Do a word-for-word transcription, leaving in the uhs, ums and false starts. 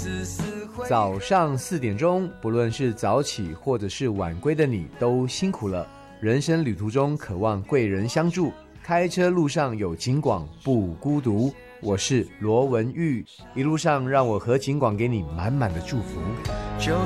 早上四点钟，不论是早起或者是晚归的你，都辛苦了。人生旅途中渴望贵人相助，开车路上有警广不孤独。我是罗文玉，一路上让我和警广给你满满的祝福。